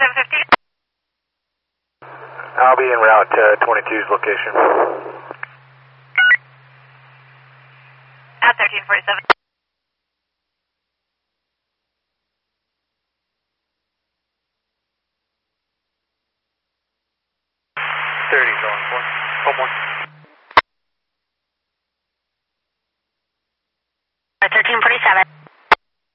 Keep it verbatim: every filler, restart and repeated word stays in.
forty-seven fifty. I'll be en route to twenty-two's location. At thirteen forty-seven. thirty going for. Hold one.